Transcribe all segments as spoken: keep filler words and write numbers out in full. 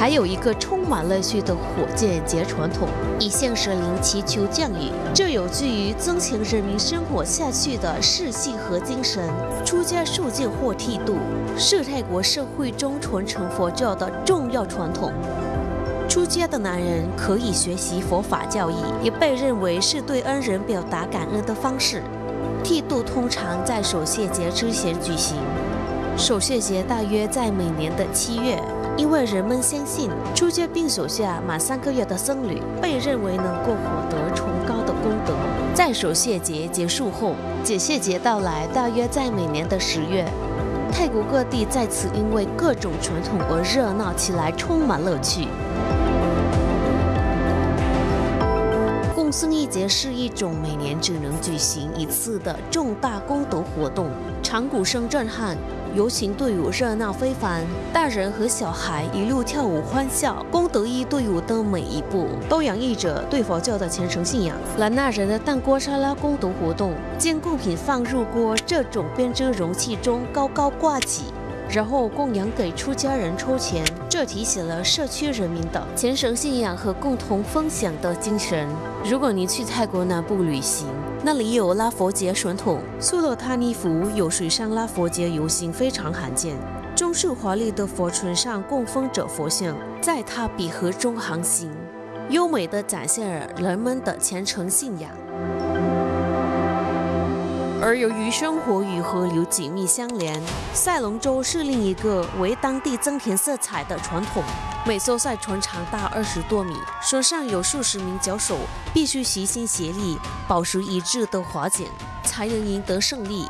还有一个充满乐趣的火箭节传统，以向神灵祈求降雨，这有助于增强人民生活下去的士气和精神。出家受戒或剃度是泰国社会中传承佛教的重要传统。出家的男人可以学习佛法教义，也被认为是对恩人表达感恩的方式。剃度通常在守谢节之前举行，守谢节大约在每年的七月，因为人们相信出家并守下满三个月的僧侣被认为能够获得崇高的功德。在守谢节结束后，解谢节到来，大约在每年的十月。泰国各地在此因为各种传统而热闹起来，充满乐趣。共僧一节是一种每年只能举行一次的重大功德活动，场鼓声震撼，游行队伍热闹非凡，大人和小孩一路跳舞欢笑。功德一队伍的每一步都洋溢着对佛教的虔诚信仰。兰纳人的蛋锅沙拉功德活动，将贡品放入锅这种编织容器中高高挂起，然后供养给出家人抽钱，这体现了社区人民的虔诚信仰和共同分享的精神。如果您去泰国南部旅行，那里有拉佛节传统，苏洛塔尼府有水上拉佛节游行，非常罕见。装饰华丽的佛船上供奉着佛像，在它比河中航行，优美地展现了人们的虔诚信仰。而由于生活与河流紧密相连，赛龙舟是另一个为当地增添色彩的传统。每艘赛船长达二十多米，船上有数十名脚手，必须齐心协力，保持一致的划桨，才能赢得胜利。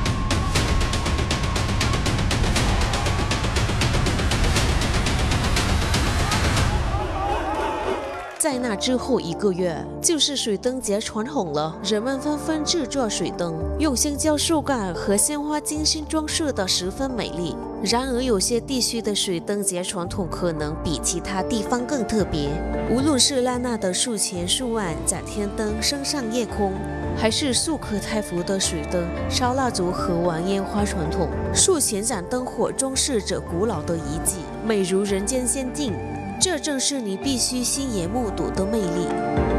在那之后一个月，就是水灯节传统了。人们纷纷制作水灯，用香蕉树干和鲜花精心装饰得十分美丽。然而，有些地区的水灯节传统可能比其他地方更特别。无论是拉纳的数千数万盏天灯升上夜空，还是素可泰服的水灯、烧蜡烛和玩烟花传统，数千盏灯火装饰着古老的遗迹，美如人间仙境。这正是你必须亲眼目睹的魅力。